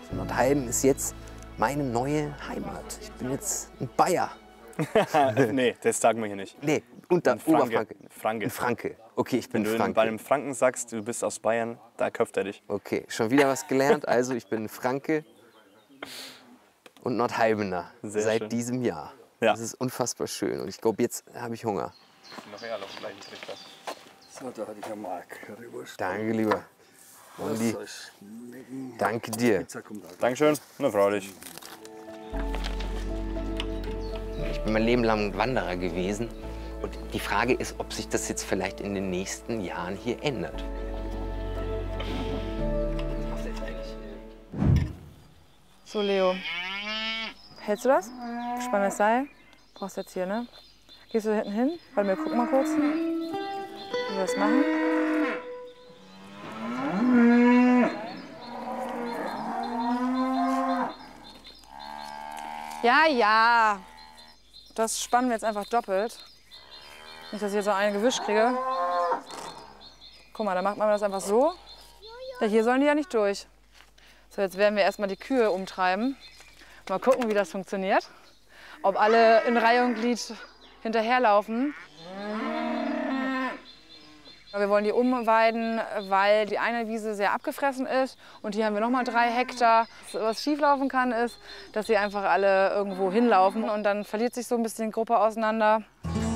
Nordheim ist jetzt meine neue Heimat. Ich bin jetzt ein Bayer. Nee, das sagen wir hier nicht. Nee, unter Oberfranke. Franke. Ein Franke. Okay, ich bin Wenn du Franke. bei einem Franken sagst, du bist aus Bayern, da köpft er dich. Okay, schon wieder was gelernt. Also ich bin Franke und Nordheimener seit schön. diesem Jahr. Ja. Das ist unfassbar schön und ich glaube, jetzt habe ich Hunger. Noch eher auf gleichen Trichter. So, da hatte ich eine Mark Currywurst. Danke, lieber. Andi, Das schmecken. danke dir. Pizza kommt auch. Dankeschön. Na, freilich. Ich bin mein Leben lang Wanderer gewesen. Und die Frage ist, ob sich das jetzt vielleicht in den nächsten Jahren hier ändert. So, Leo. Hältst du das? Spann das Seil. Brauchst jetzt hier, ne? Gehst du hinten hin? Warte, wir gucken mal kurz, wie wir das machen. Ja, ja. Das spannen wir jetzt einfach doppelt. Nicht, dass ich jetzt so einen gewischt kriege. Guck mal, da macht man das einfach so. Ja, hier sollen die ja nicht durch. So, jetzt werden wir erstmal die Kühe umtreiben. Mal gucken, wie das funktioniert. Ob alle in Reihe und Glied hinterherlaufen. Wir wollen die umweiden, weil die eine Wiese sehr abgefressen ist. Und hier haben wir noch mal 3 Hektar. Was schieflaufen kann, ist, dass sie einfach alle irgendwo hinlaufen. Und dann verliert sich so ein bisschen die Gruppe auseinander.